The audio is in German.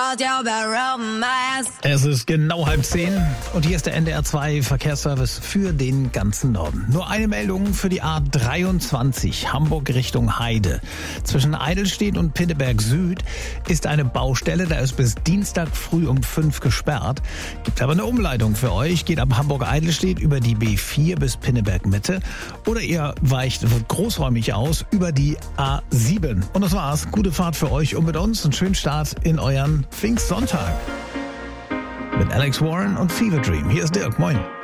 Es ist genau 9:30 und hier ist der NDR 2 Verkehrsservice für den ganzen Norden. Nur eine Meldung für die A23 Hamburg Richtung Heide. Zwischen Eidelstedt und Pinneberg Süd ist eine Baustelle, da ist bis Dienstag früh um 5 gesperrt. Gibt aber eine Umleitung für euch, geht ab Hamburg-Eidelstedt über die B4 bis Pinneberg Mitte oder ihr weicht großräumig aus über die A7. Und das war's. Gute Fahrt für euch und mit uns. Einen schönen Start in euren Pfingstsonntag. Mit Alex Warren und Fever Dream. Hier ist Dirk. Moin.